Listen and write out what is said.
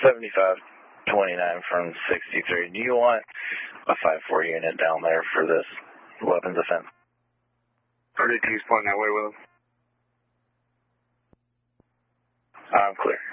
7529 from 63. Do you want a 5-4 unit down there for this weapons offense? 32's pointing that way with him. I'm clear.